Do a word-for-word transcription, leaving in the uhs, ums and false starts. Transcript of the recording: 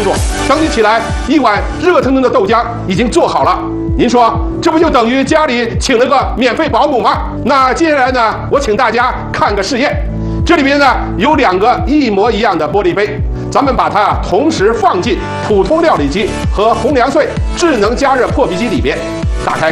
作。等你起来，一碗热腾腾的豆浆已经做好了。您说这不就等于家里请了个免费保姆吗？那接下来呢，我请大家看个试验。这里边呢有两个一模一样的玻璃杯，咱们把它啊同时放进普通料理机和红凉穗智能加热破壁机里边，打开。